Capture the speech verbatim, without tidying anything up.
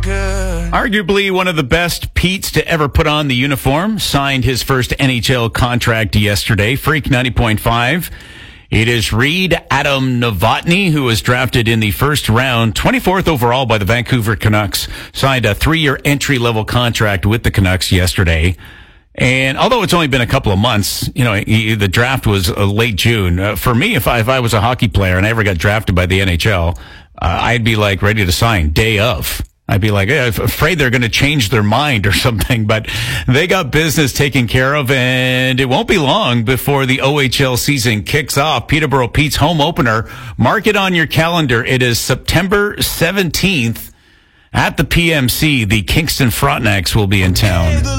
good. Arguably one of the best Petes to ever put on the uniform, signed his first N H L contract yesterday. Freak ninety point five. It is Reed Adam Novotny, who was drafted in the first round, twenty-fourth overall by the Vancouver Canucks, signed a three-year entry-level contract with the Canucks yesterday. And although it's only been a couple of months, you know, he, the draft was uh, late June. Uh, for me, if I, if I was a hockey player and I ever got drafted by the N H L, uh, I'd be like ready to sign day of. I'd be like, eh, I'm afraid they're going to change their mind or something, but they got business taken care of, and it won't be long before the O H L season kicks off. Peterborough Pete's home opener. Mark it on your calendar. It is September seventeenth at the P M C. The Kingston Frontenacs will be in town.